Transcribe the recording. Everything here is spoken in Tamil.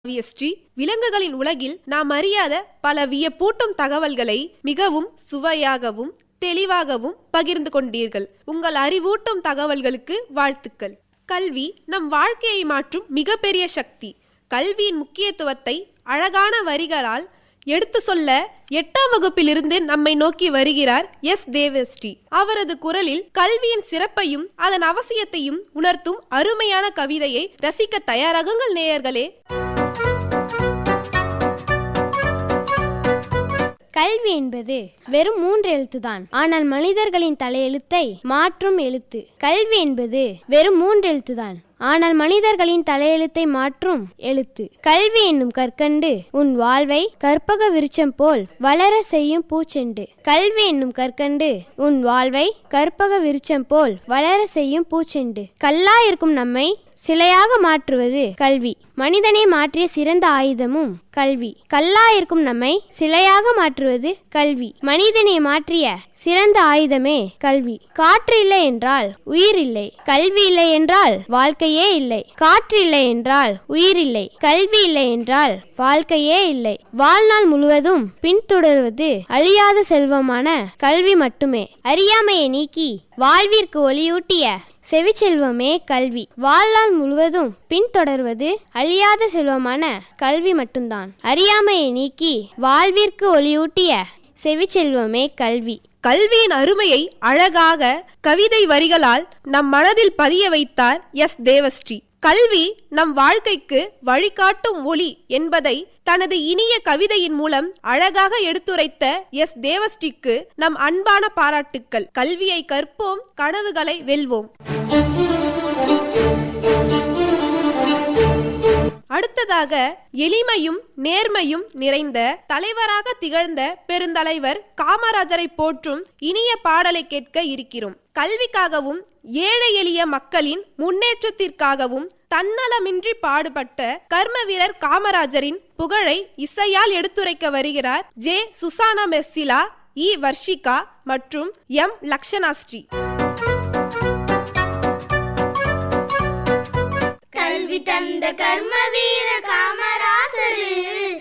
ஸ்ரீ விலங்குகளின் உலகில் நாம் அறியாத பல வியப்பூட்டும் தகவல்களை மிகவும் சுவையாகவும் தெளிவாகவும் பகிர்ந்து கொண்டீர்கள். உங்கள் அறிவூட்டும் தகவல்களுக்கு வாழ்த்துக்கள். கல்வி நம் வாழ்க்கையை மாற்றும் மிகப்பெரிய சக்தி. கல்வியின் முக்கியத்துவத்தை அழகான வரிகளால் எடுத்து சொல்ல 8ஆம் வகுப்பிலிருந்து நம்மை நோக்கி வருகிறார் எஸ். தேவஸ்ரீ. அவரது குரலில் கல்வியின் சிறப்பையும் அதன் அவசியத்தையும் உணர்த்தும் அருமையான கவிதையை ரசிக்க தயாராகுங்கள் நேயர்களே. கல்வி என்பது வெறும் 3 எழுத்துதான். ஆனால் மனிதர்களின் தலையெழுத்தை மாற்றும் எழுத்து. கல்வி என்பது வெறும் 3 எழுத்துதான். ஆனால் மனிதர்களின் தலையெழுத்தை மாற்றும் எழுத்து. கல்வி என்னும் கற்கண்டு உன் வாழ்வை கற்பக விருட்சம் போல் வளர செய்யும் பூச்செண்டு. கல்வி என்னும் கற்கண்டு உன் வாழ்வை கற்பக விருட்சம் போல் வளர செய்யும் பூச்செண்டு. கல்லாயிருக்கும் நம்மை சிலையாக மாற்றுவது கல்வி. மனிதனை மாற்றிய சிறந்த ஆயுதமும் கல்வி. கல்லாயிருக்கும் நம்மை சிலையாக மாற்றுவது கல்வி. மனிதனை மாற்றிய சிறந்த ஆயுதமே கல்வி. காற்று இல்லை என்றால் உயிர் இல்லை. கல்வி இல்லை என்றால் வாழ்க்கையே இல்லை. காற்று இல்லை என்றால் உயிர் இல்லை. கல்வி இல்லை என்றால் வாழ்க்கையே இல்லை. வாழ்நாள் முழுவதும் பின்தொடர்வது அழியாத செல்வமான கல்வி மட்டுமே. அறியாமையை நீக்கி வாழ்விற்கு ஒளியூட்டிய செவிச்செல்வமே கல்வி. வாழ்நாள் முழுவதும் பின்தொடர்வது அழியாத செல்வமான கல்வி மட்டும்தான். அறியாமையை நீக்கி வாழ்விற்கு ஒளியூட்டிய செவிச்செல்வமே கல்வி. கல்வியின் அருமையை அழகாக கவிதை வரிகளால் நம் மனதில் பதிய வைத்தார் எஸ். தேவஸ்ரீ. கல்வி நம் வாழ்க்கைக்கு வழிகாட்டும் ஒளி என்பதை தனது இனிய கவிதையின் மூலம் அழகாக எடுத்துரைத்த எஸ். தேவஸ்ரீக்கு நம் அன்பான பாராட்டுக்கள். கல்வியை கற்போம், கனவுகளை வெல்வோம். அடுத்ததாக எளிமையும் நேர்மையும் நிறைந்த தலைவராக திகழ்ந்த பெருந்தலைவர் காமராஜரை போற்றும் இனிய பாடலை கேட்க இருக்கிறோம். கல்விக்காகவும் ஏழை எளிய மக்களின் முன்னேற்றத்திற்காகவும் தன்னலமின்றி பாடுபட்ட கர்ம வீரர் காமராஜரின் புகழை இசையால் எடுத்துரைக்க வருகிறார் ஜே. சுசானா மெர்சிலா, இ. வர்ஷிகா மற்றும் எம். லக்ஷனாஸ்ரீ. கல்வி தந்த கர்ம வீர காமராசரு